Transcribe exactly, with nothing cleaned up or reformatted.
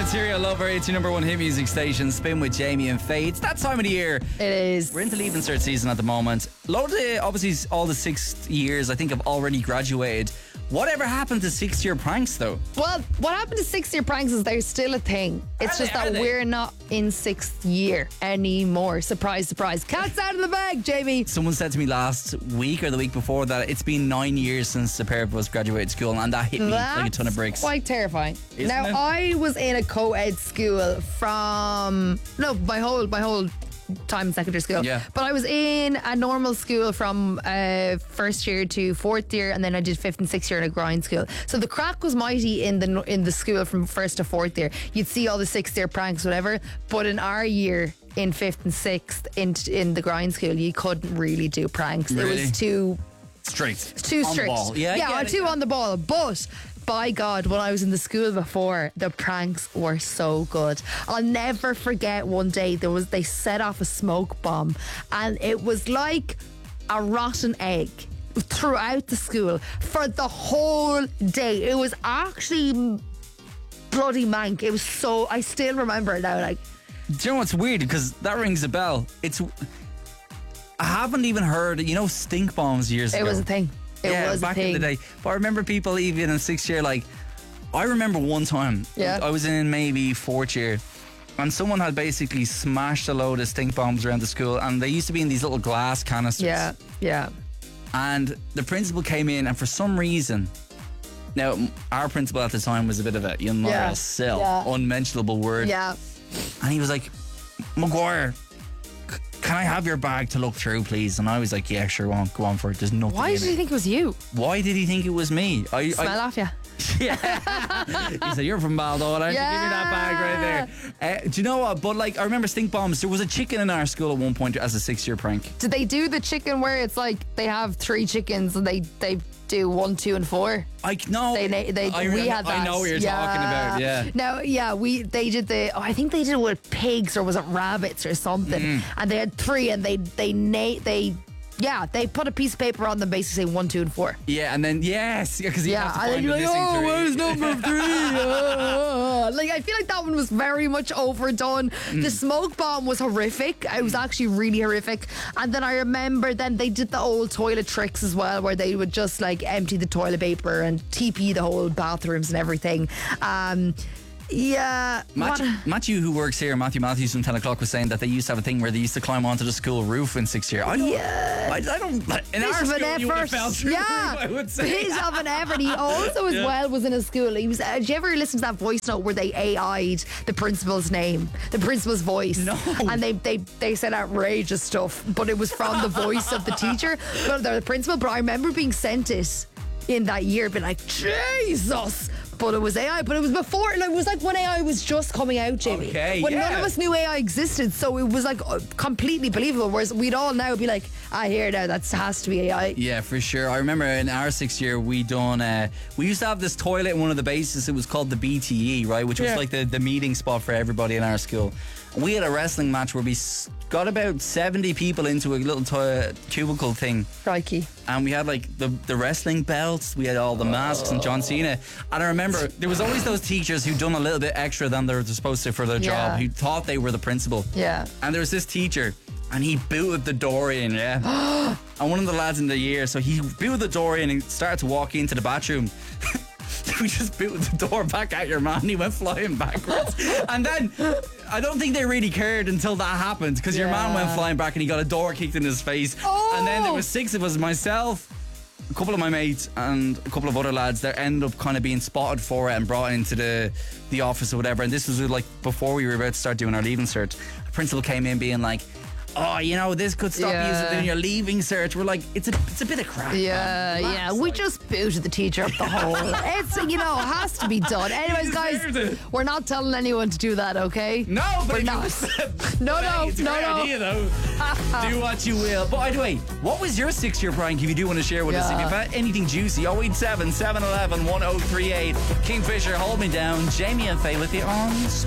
Serial Lover, it's your number one hit music station. Spin with Jamie and Faye. It's that time of the year. It is. We're into Leaving Cert season at the moment. Load of, obviously, all the sixth years, I think, have already graduated. Whatever happened to sixth year pranks, though? Well, what happened to sixth year pranks is they're still a thing. It's Are just they? Are that they? we're not in sixth year anymore. Surprise, surprise. Cat's out of the bag, Jamie. Someone said to me last week or the week before that it's been nine years since a pair of us graduated school, and that hit me That's like a ton of bricks. quite terrifying. Isn't now, it? I was in a co-ed school from, no, my whole, my whole time in secondary school. Yeah. But I was in a normal school from uh, first year to fourth year, and then I did fifth and sixth year in a grind school. So the crack was mighty in the in the school from first to fourth year. You'd see all the sixth year pranks, whatever. But in our year, in fifth and sixth, in in the grind school, you couldn't really do pranks. It Really? was too Straight. too On the strict. ball. Yeah, I yeah, get it, too yeah. on the ball. But by God, when I was in the school before, the pranks were so good. I'll never forget one day there was they set off a smoke bomb, and it was like a rotten egg throughout the school for the whole day. It was actually bloody mank. It was so, I still remember it now. Like, Do you know what's weird? Because that rings a bell. It's. I haven't even heard, you know, stink bombs years it ago. was a thing. It yeah, was back a thing. in the day. But I remember people even in sixth year, like, I remember one time, Yeah. I was in maybe fourth year, and someone had basically smashed a load of stink bombs around the school, and they used to be in these little glass canisters. Yeah, yeah. And the principal came in, and for some reason, now m- our principal at the time was a bit of a, you know, Yeah. a sill, Yeah. unmentionable word. Yeah. And he was like, Maguire, c- can I have your bag to look through, please? And I was like, yeah, sure, go on, go on for it. There's nothing Why in did it. you think it was you? Why did he think it was me? I, Smell I, off you. yeah. He said, you're from Baldor, aren't you? Give me that bag right there. Uh, do you know what? But like, I remember stink bombs. There was a chicken in our school at one point as a six year prank. Did they do the chicken where it's like they have three chickens and they they do one, two, and four? I know. They they, they I we remember- had that. I know what you're talking about. Yeah. No, yeah, we they did the. Oh, I think they did it with pigs or was it rabbits or something? Mm. And they had three, and they they na- they. Yeah, they put a piece of paper on them basically saying one, two, and four. Yeah, and then yes, because you Yeah, have to and then find you're the like, missing oh, three. where's number three? Oh. Like, I feel like that one was very much overdone. Mm. The smoke bomb was horrific. It was actually really horrific. And then I remember then they did the old toilet tricks as well, where they would just like empty the toilet paper and T P the whole bathrooms and everything. Um, yeah. Matthew, what- Matthew, who works here, Matthew Matthews from ten o'clock, was saying that they used to have a thing where they used to climb onto the school roof in sixth year. I don't, Yeah. I, I don't, in Bit our of school, an you would have effort. fell through Yeah, the roof, I would say. bit of an effort. He also, as Yeah. well, was in a school. He was. Uh, did you ever listen to that voice note where they A I'd the principal's name, the principal's voice? No. And they they they said outrageous stuff, but it was from the voice of the teacher, well, the principal. But I remember being sent it in that year, being like, Jesus. But it was A I. But it was before. Like, it was like when A I was just coming out, Jamie. Okay, when none yeah. of us knew A I existed, so it was like uh, completely believable. Whereas we'd all now be like, I hear now that has to be A I. Yeah, for sure. I remember in our sixth year, we done. Uh, we used to have this toilet in one of the bases. It was called the B T E, right, which was Yeah. like the, the meeting spot for everybody in our school. We had a wrestling match where we s- got about seventy people into a little to- cubicle thing, Crikey. and we had like the the wrestling belts. We had all the masks and John Cena. And I remember there was always those teachers who'd done a little bit extra than they were supposed to for their Yeah. job, who thought they were the principal. Yeah. And there was this teacher, and he booted the door in, yeah. And one of the lads in the year, so he booted the door in and started to walk into the bathroom. We just booted the door back at your man. He went flying backwards. And then I don't think they really cared until that happened, because your man went Yeah. flying back and he got a door kicked in his face. Oh! And then there was six of us, myself, a couple of my mates, and a couple of other lads that ended up kind of being spotted for it and brought into the the office or whatever. And this was like before we were about to start doing our leaving cert. The principal came in being like, oh, you know, this could stop Yeah. you doing your leaving cert. We're like, it's a it's a bit of crap. Yeah, man. yeah. Relax, We like. just booted the teacher up the hole. It's, you know, it has to be done. Anyways, guys, deserved it. we're not telling anyone to do that, okay? No, but we're if not. You, No, But no, hey, it's a no, great no. idea, though. Do what you will. But by the way, what was your six-year prank? If you do want to share with us, if Yeah. you've had anything juicy, oh eight seven, seven one one, one oh three eight. Kingfisher, hold me down. Jamie and Faye with you on